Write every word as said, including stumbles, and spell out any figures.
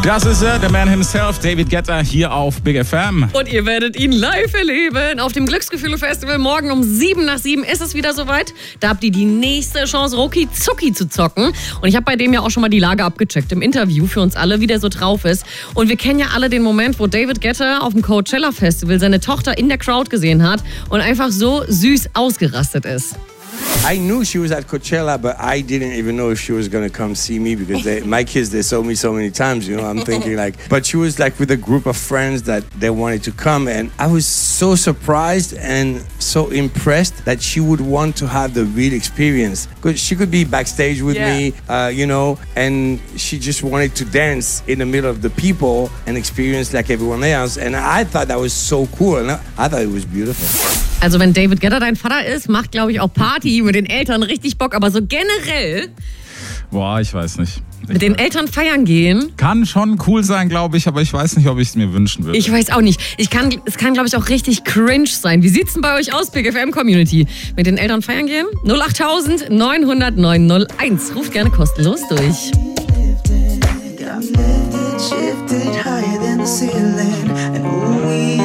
Das ist er, der Man himself, David Guetta, hier auf Big F M. Und ihr werdet ihn live erleben. Auf dem Glücksgefühle-Festival morgen um sieben nach sieben ist es wieder soweit. Da habt ihr die nächste Chance, Rucki Zucki zu zocken. Und ich habe bei dem ja auch schon mal die Lage abgecheckt im Interview für uns alle, wie der so drauf ist. Und wir kennen ja alle den Moment, wo David Guetta auf dem Coachella-Festival seine Tochter in der Crowd gesehen hat und einfach so süß ausgerastet ist. I knew she was at Coachella, but I didn't even know if she was going to come see me because they, my kids, they saw me so many times, you know, I'm thinking like, but she was like with a group of friends that they wanted to come, and I was so surprised and so impressed that she would want to have the real experience. Because she could be backstage with Yeah. me, uh, you know, and she just wanted to dance in the middle of the people and experience like everyone else, and I thought that was so cool, and I, I thought it was beautiful. Also wenn David Guetta dein Vater ist, macht, glaube ich, auch Party mit den Eltern richtig Bock. Aber so generell Boah, ich weiß nicht. mit den Eltern feiern gehen, Kann schon cool sein, glaube ich, aber ich weiß nicht, ob ich es mir wünschen würde. ich weiß auch nicht. Ich kann, es kann, glaube ich, auch richtig cringe sein. Wie sieht's denn bei euch aus, Big F M-Community? Mit den Eltern feiern gehen? null acht neun null null neun null eins. Ruft gerne kostenlos durch. Shifted higher than the ceiling, and ooh, we